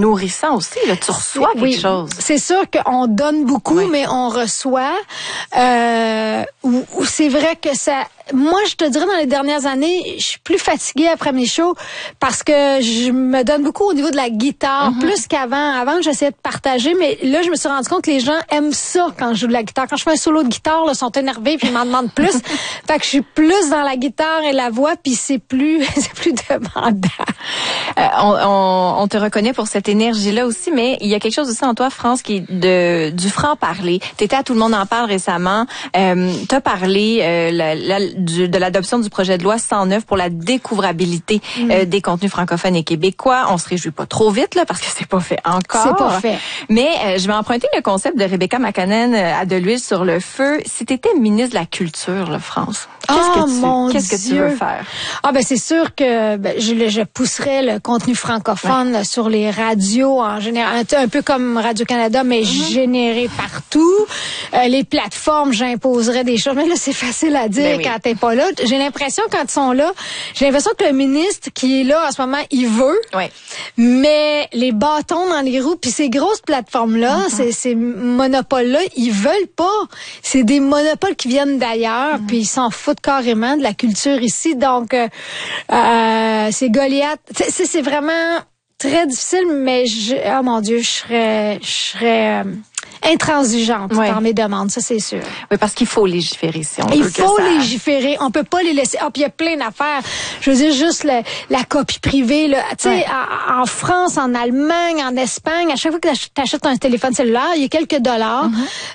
nourrissant aussi. Là, tu reçois quelque chose. C'est sûr qu'on donne beaucoup, mais on reçoit. C'est vrai que ça... Moi, je te dirais, dans les dernières années, je suis plus fatiguée après mes shows parce que je me donne beaucoup au niveau de la guitare, plus qu'avant. Avant, j'essayais de partager, mais là, je me suis rendu compte que les gens aiment ça quand je joue de la guitare. Quand je fais un solo de guitare, là, ils sont énervés puis ils m'en demandent plus. Fait que je suis plus dans la guitare et la voix, puis c'est plus demandant. On te reconnaît pour cette énergie-là aussi, mais il y a quelque chose aussi en toi, France, qui est du franc-parler. T'étais à Tout le monde en parle récemment. T'as parlé de l'adoption du projet de loi 109 pour la découvrabilité des contenus francophones et québécois. On se réjouit pas trop vite là parce que c'est pas fait encore. C'est pas fait. Mais je vais emprunter le concept de Rebecca McConnell à De l'huile sur le feu. Si t'étais ministre de la Culture, là, France, qu'est-ce que tu veux faire? Ah ben c'est sûr que je pousserais le contenu francophone sur les radios en général, un peu comme Radio-Canada, mais généré partout. Les plateformes, j'imposerais des choses. Mais là, c'est facile à dire quand t'es pas là. J'ai l'impression, quand ils sont là, que le ministre qui est là en ce moment, il veut, mais les bâtons dans les roues, puis ces grosses plateformes-là, ces monopoles-là, ils veulent pas. C'est des monopoles qui viennent d'ailleurs, puis ils s'en foutent carrément de la culture ici. Donc, c'est Goliath. C'est vraiment très difficile, mais oh mon Dieu, je serais intransigeante par mes demandes, ça c'est sûr. Oui, parce qu'il faut légiférer si on veut. Il faut légiférer, on peut pas les laisser. Ah, puis il y a plein d'affaires. Je veux dire juste la copie privée là, tu sais en France, en Allemagne, en Espagne, à chaque fois que tu achètes un téléphone cellulaire, il y a quelques dollars.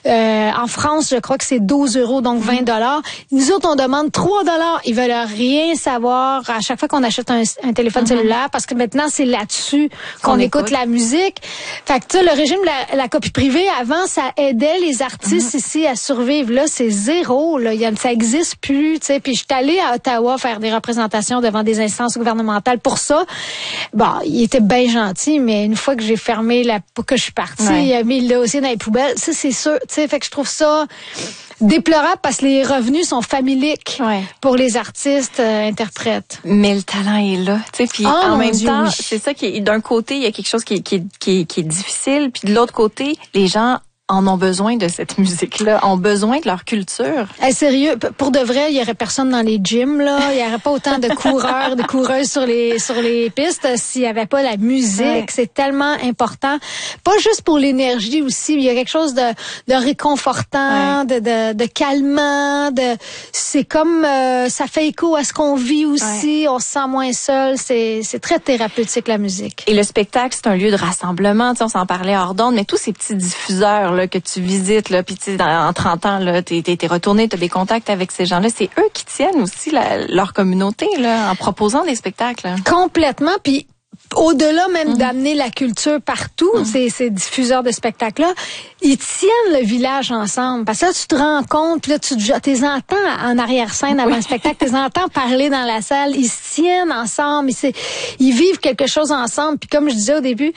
En France, je crois que c'est 12 €, donc 20 $. Nous autres on demande 3 $. Ils veulent rien savoir à chaque fois qu'on achète un téléphone cellulaire parce que maintenant c'est là-dessus qu'on écoute la musique. Fait que tu sais, le régime de la copie privée avant, ça aidait les artistes ici à survivre. Là, c'est zéro. Là, ça existe plus. Tu sais. Puis je suis allée à Ottawa faire des représentations devant des instances gouvernementales pour ça. Bon, il était bien gentil, mais une fois que j'ai fermé que je suis partie, il a mis le dossier dans les poubelles. Ça, c'est sûr. Tu sais, fait que je trouve ça déplorable parce que les revenus sont familiques pour les artistes interprètes. Mais le talent est là, tu sais. Puis en même temps, c'est ça qui est, d'un côté, il y a quelque chose qui est difficile, puis de l'autre côté, les gens en ont besoin de cette musique-là, ont besoin de leur culture. Sérieux, pour de vrai, il y aurait personne dans les gyms, là. Il y aurait pas autant de coureurs, de coureuses sur les pistes s'il y avait pas la musique. C'est tellement important. Pas juste pour l'énergie aussi. Il y a quelque chose de réconfortant, de calmant, c'est comme, ça fait écho à ce qu'on vit aussi. On se sent moins seul. C'est très thérapeutique, la musique. Et le spectacle, c'est un lieu de rassemblement. Tu sais, on s'en parlait hors d'onde, mais tous ces petits diffuseurs, là, que tu visites, là, puis tu sais, en 30 ans, là, t'es retourné, t'as des contacts avec ces gens-là. C'est eux qui tiennent aussi leur communauté, là, en proposant des spectacles. Complètement, puis au-delà même d'amener la culture partout, ces diffuseurs de spectacles-là, ils tiennent le village ensemble. Parce que là, tu te rends compte, puis là, tu les entends en arrière-scène avant le spectacle, tu les entends parler dans la salle, ils se tiennent ensemble, ils vivent quelque chose ensemble. Puis comme je disais au début,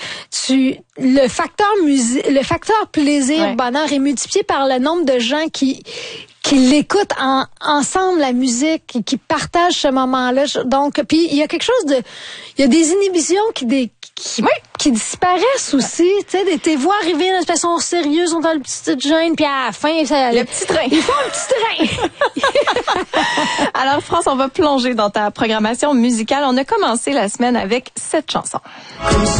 le facteur plaisir, bonheur est multiplié par le nombre de gens qui l'écoutent ensemble, la musique, qui partagent ce moment-là. Donc, puis il y a quelque chose il y a des inhibitions qui disparaissent aussi. Tu sais, tes voix arriver de façon sérieuse, sont dans le petit gêne, puis à la fin, le petit train. Ils font le petit train. Alors, France, on va plonger dans ta programmation musicale. On a commencé la semaine avec cette chanson.